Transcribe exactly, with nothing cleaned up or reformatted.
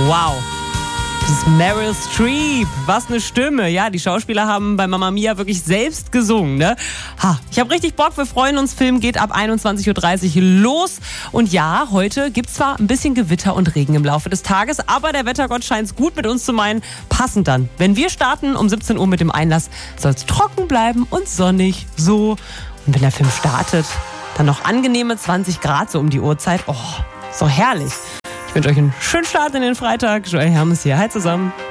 Wow. Das ist Meryl Streep. Was eine Stimme. Ja, die Schauspieler haben bei Mamma Mia wirklich selbst gesungen, ne? Ha, ich habe richtig Bock. Wir freuen uns. Film geht ab einundzwanzig Uhr dreißig los. Und ja, heute gibt es zwar ein bisschen Gewitter und Regen im Laufe des Tages, aber der Wettergott scheint es gut mit uns zu meinen. Passend dann. Wenn wir starten um siebzehn Uhr mit dem Einlass, soll es trocken bleiben und sonnig. So. Und wenn der Film startet, dann noch angenehme zwanzig Grad so um die Uhrzeit. Oh, so herrlich. Ich wünsche euch einen schönen Start in den Freitag. Joel Hermes hier. Hi zusammen.